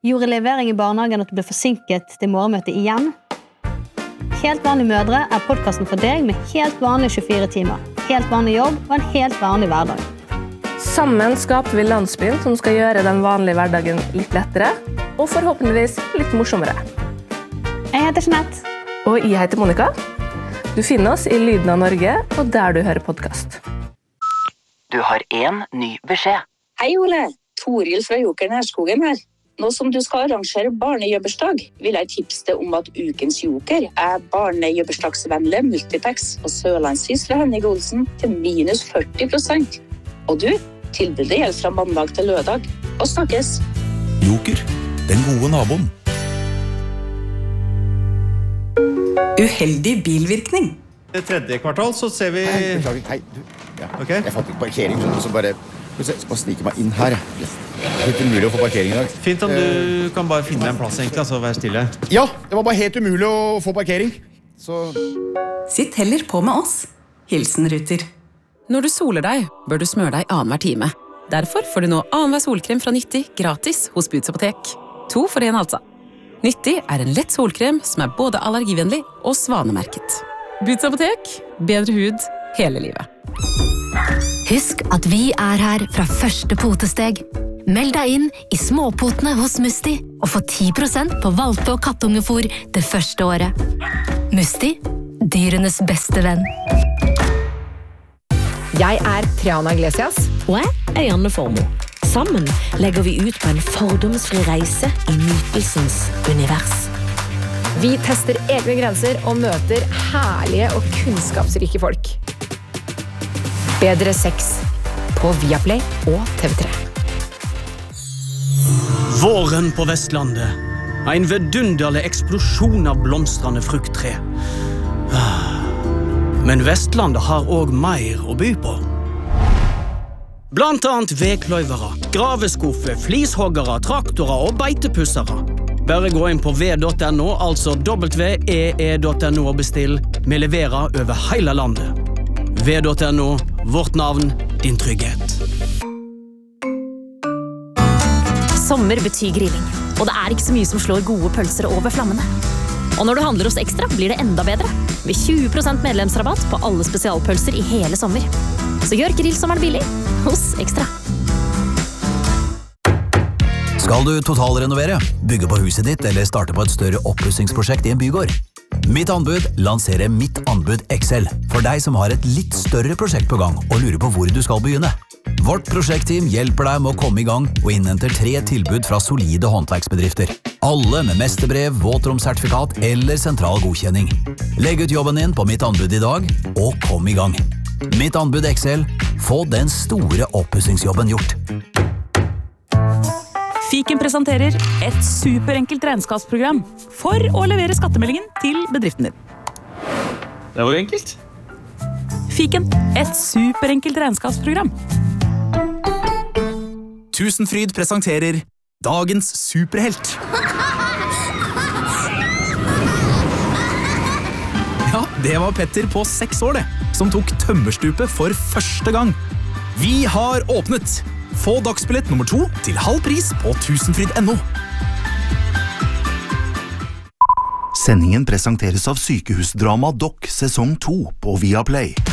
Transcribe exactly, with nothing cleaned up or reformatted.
Gjorde levering i barnehagen at du ble forsinket til morgenmøtet igjen? Helt vanlige mødre er podcasten for deg med helt vanlige tjuefire timer, helt vanlig jobb og en helt vanlig hverdag. Sammen skaper vi landsbyen som skal gjøre den vanlige hverdagen litt lettere, og forhåpentligvis litt morsommere. Jeg heter Jeanette. Og jeg heter Monica. Du finner oss i Lyden av Norge, og der du hører podcast. Du har en ny beskjed. Hei Ole, Toril fra Joker Nærskogen her. Nå som du skal arrangere barnejøbbersdag, vil jeg tipse deg om at ukens Joker er barnejøbbersdagsvennlig multipacks og Sørlandsvis fra Henning Olsen til minus førti prosent. Og du, tilbudet gjelder fra mandag til lørdag. Og snakkes! Joker, den gode naboen. Uheldig bilvirkning. I tredje kvartal så ser vi... Hei, beklager, hei, du. Ja. Okay. Jeg fant ikke parkering, så bare... Jeg skal bare snike meg inn her. Det er helt umulig å få parkering i dag. Fint om du kan bare finne en plass egentlig, altså vær stille. Ja, det var bare helt umulig å få parkering. Så... Sitt heller på med oss. Hilsen Ruter. Når du soler deg, bør du smøre deg annenhver time. Derfor får du nå annenhver solkrem fra Nyttig gratis hos Boots Apotek. To for en altså. Nyttig er en lett solkrem som er både allergivennlig og svanemerket. Boots Apotek, bedre hud hele livet. Husk at vi er her fra første potesteg. Meld deg inn i småpotene hos Musti og få ti prosent på valpe- og kattungefôr det første året. Musti, dyrenes beste venn. Jeg er Triana Iglesias. Og jeg er Janne Formoe. Sammen legger vi ut på en fordomsfri reise i nytelsens univers. Vi tester egne grenser og møter herlige og kunnskapsrike folk. Bedre sex på Viaplay og T V tre. Våren på Vestlandet. En vidunderlig eksplosjon av blomstrende frukttre. Men Vestlandet har også mer å by på. Blant annet vekløyvere, graveskuffer, flishoggere, traktorer og beitepussere. Bare gå inn på v punktum no, altså w e e punktum no og bestill. Vi leverer over hele landet. v punktum no, vårt navn, din trygghet. Sommer betyr grilling, og det er ikke så mye som slår gode pølser over flammene. Og når du handler hos Ekstra, blir det enda bedre. Med tjue prosent medlemsrabatt på alle spesialpølser i hele sommer. Så gjør grillsommeren billig hos Ekstra. Skal du totalrenovere, bygge på huset ditt eller starte på et større oppussingsprosjekt i en bygård? Mitt anbud lanserer Mitt anbud X L for deg som har et litt større prosjekt på gang og lurer på hvor du skal begynne. Vårt prosjektteam hjelper deg med å komme i gang og innhenter tre tilbud fra solide håndverksbedrifter. Alle med mesterbrev, våtromsertifikat eller sentral godkjenning. Legg ut jobben din på Mitt anbud i dag, og kom i gang. Mitt anbud X L. Få den store oppussingsjobben gjort. Fiken presenterer et superenkelt regnskapsprogram for å levere skattemeldingen til bedriften din. Det var enkelt. Fiken, et superenkelt regnskapsprogram. Tusenfryd presenterer Dagens superhelt. Ja, det var Petter på seks år det, som tok tømmerstupet for første gang. Vi har åpnet! Få dagsbillett nummer to til halv pris på tusenfryd punktum no. Sendingen presenteres av sykehusdrama Doc sesong to på Viaplay.